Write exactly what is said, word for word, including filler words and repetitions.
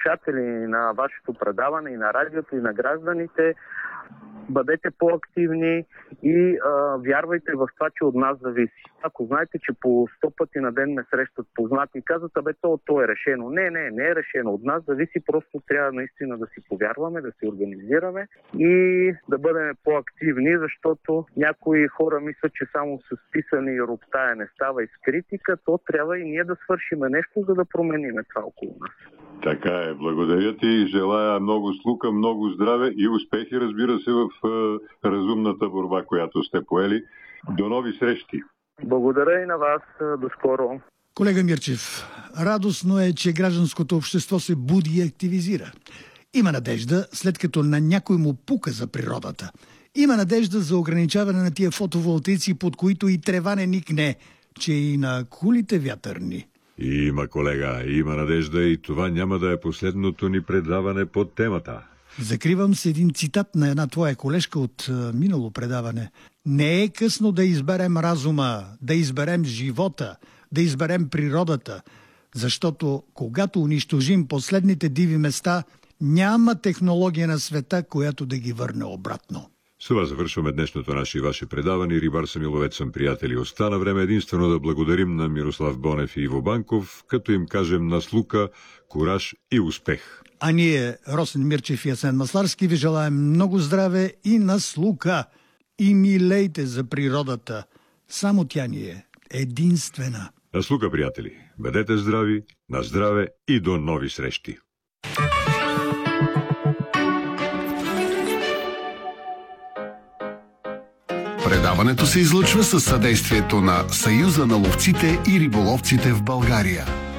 слушатели на вашето предаване и на радиото, и на гражданите, бъдете по-активни и а, вярвайте в това, че от нас зависи. Ако знаете, че по сто пъти на ден ме срещат познати и казват, абе, то, то е решено. Не, не, не е решено. От нас зависи, просто трябва наистина да си повярваме, да се организираме и да бъдем по-активни, защото някои хора мислят, че само с писане и роптая не става и с критика, то трябва и ние да свършиме нещо, за да промениме това около нас. Така е. Благодаря ти и желая много слука, много здраве и успехи, разбира се, в е, разумната борба, която сте поели. До нови срещи! Благодаря и на вас. До скоро! Колега Мирчев, радостно е, че гражданското общество се буди и активизира. Има надежда, след като на някой му пука за природата. Има надежда за ограничаване на тия фотоволтаици, под които и трева не никне, че и на кулите вятърни. Има, колега, има надежда и това няма да е последното ни предаване по темата. Закривам с един цитат на една твоя колежка от а, минало предаване. Не е късно да изберем разума, да изберем живота, да изберем природата, защото когато унищожим последните диви места, няма технология на света, която да ги върне обратно. С това завършваме днешното наше и ваше предаване. Рибар съм и ловец съм, приятели. Остана време единствено да благодарим на Мирослав Бонев и Иво Банков, като им кажем наслука, кураж и успех. А ние, Росен Мирчев и Асен Масларски, ви желаем много здраве и наслука. И милейте за природата. Само тя ни е единствена. Наслука, приятели. Бъдете здрави, на здраве и до нови срещи. Предаването се излъчва със съдействието на Съюза на ловците и риболовците в България.